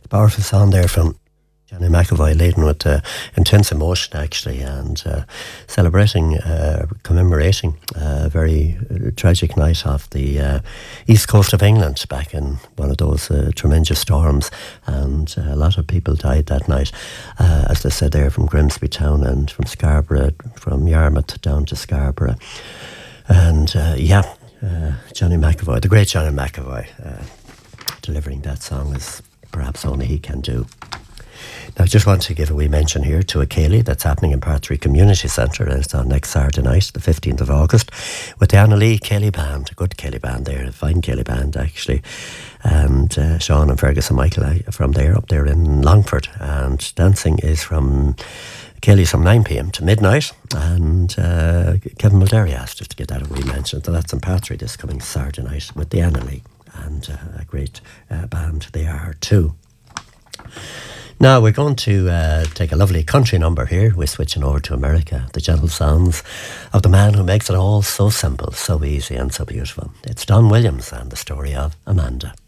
Powerful song there from Johnny McAvoy, laden with intense emotion, actually, and celebrating, commemorating a very tragic night off the east coast of England back in one of those tremendous storms, and a lot of people died that night, as I said there, from Grimsby Town and from Scarborough, from Yarmouth down to Scarborough. And Johnny McAvoy, the great Johnny McAvoy, delivering that song as perhaps only he can do. Now, I just want to give a wee mention here to a Céilí that's happening in Partry Community Centre. It's on next Saturday night, the 15th of August, with the Anna Lee Céilí Band, a good Céilí band there, a fine Céilí band actually. And Sean and Fergus and Michael from there, up there in Longford. And dancing is from Céilí's from 9 p.m. to midnight. And Kevin Mulderry asked us to get that a wee mention. So that's in Partry this coming Saturday night with the Anna Lee. And a great band they are too. Now we're going to take a lovely country number here. We're switching over to America. The gentle sounds of the man who makes it all so simple, so easy and so beautiful. It's Don Williams and the story of Amanda.